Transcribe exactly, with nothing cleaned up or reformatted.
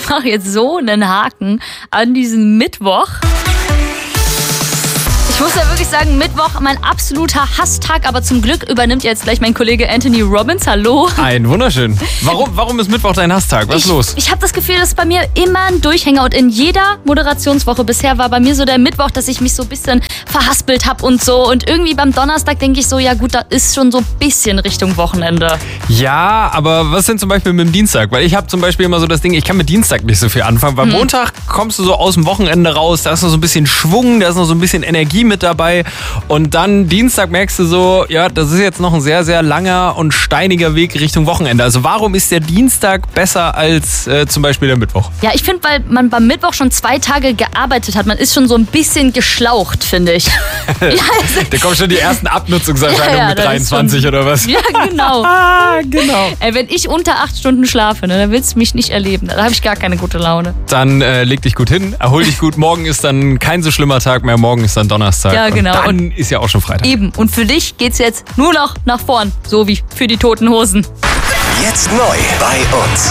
ich mache jetzt so einen Haken an diesen Mittwoch. Ich muss ja wirklich sagen, Mittwoch mein absoluter Hasstag, aber zum Glück übernimmt jetzt gleich mein Kollege Anthony Robbins. Hallo. Ein wunderschön. Warum, warum ist Mittwoch dein Hasstag? Was ich, ist los? Ich habe das Gefühl, das ist bei mir immer ein Durchhänger und in jeder Moderationswoche bisher war bei mir so der Mittwoch, dass ich mich so ein bisschen verhaspelt habe und so. Und irgendwie beim Donnerstag denke ich so, ja gut, da ist schon so ein bisschen Richtung Wochenende. Ja, aber was denn zum Beispiel mit dem Dienstag? Weil ich habe zum Beispiel immer so das Ding, ich kann mit Dienstag nicht so viel anfangen, weil hm. Montag kommst du so aus dem Wochenende raus, da ist noch so ein bisschen Schwung, da ist noch so ein bisschen Energie mit dabei und dann Dienstag merkst du so, ja, das ist jetzt noch ein sehr, sehr langer und steiniger Weg Richtung Wochenende. Also warum ist der Dienstag besser als äh, zum Beispiel der Mittwoch? Ja, ich finde, weil man beim Mittwoch schon zwei Tage gearbeitet hat, man ist schon so ein bisschen geschlaucht, finde ich. Ja, also, da kommen schon die ersten Abnutzungserscheinungen ja, ja, mit dreiundzwanzig schon, oder was? Ja, genau. Ah, genau. Ey, wenn ich unter acht Stunden schlafe, ne, dann willst du mich nicht erleben. Da habe ich gar keine gute Laune. Dann äh, leg dich gut hin, erhol dich gut. Morgen ist dann kein so schlimmer Tag mehr. Morgen ist dann Donnerstag. Ja, genau. Und dann Und ist ja auch schon Freitag. Eben. Und für dich geht's jetzt nur noch nach vorn. So wie für die Toten Hosen. Jetzt neu bei uns.